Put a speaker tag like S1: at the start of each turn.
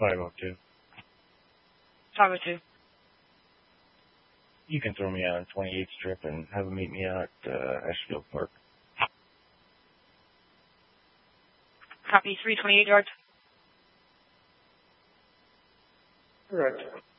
S1: 502.
S2: 502.
S1: You can throw me out on 28th Strip and have them meet me out at Asheville Park.
S2: Copy 328 yards.
S3: Correct.